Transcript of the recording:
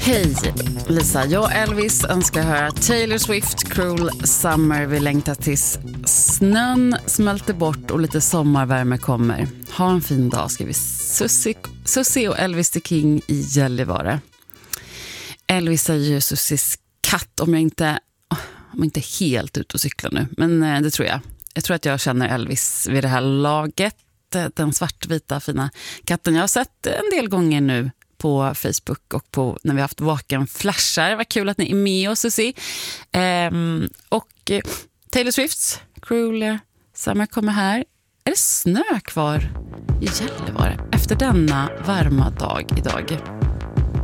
Hej Lisa, jag och Elvis önskar höra Taylor Swift, Cruel Summer. Vi längtar tills snön smälter bort och lite sommarvärme kommer. Ha en fin dag, skriver Susie och Elvis the King i Gällivare. Elvis är ju Sussies katt, om jag inte helt ute och cyklar nu. Men det tror jag. Jag tror att jag känner Elvis vid det här laget. Den svartvita fina katten jag har sett en del gånger nu på Facebook och på när vi har haft vaken flashar. Vad kul att ni är med oss, Susie. Och Taylor Swifts Cruel Summer kommer här. Är det snö kvar i Gällivare efter denna varma dag idag?